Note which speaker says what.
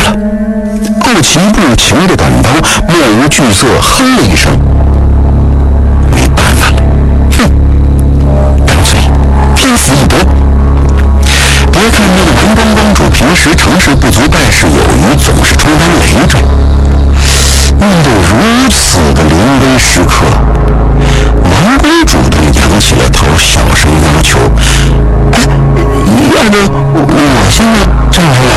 Speaker 1: 了。顾齐步擎着短刀，目无惧色，哼了一声：“没办法了，哼，干脆拼死一搏。”别看那个文庄庄主平时成事不足败事有余，总是充当累赘，面对如此的临危时刻，王公主动仰起了头，小声要求：“哎，要不我现在站上来